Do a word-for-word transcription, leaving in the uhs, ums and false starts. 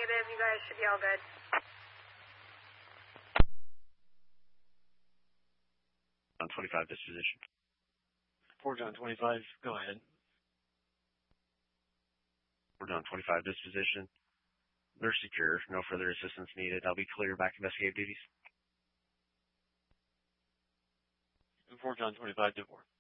negative. You guys should be all good. On twenty-five disposition. Fort John twenty-five, go ahead. Fort John twenty-five disposition. They're secure. No further assistance needed. I'll be clear back investigative duties. Fort John twenty-five, Devore.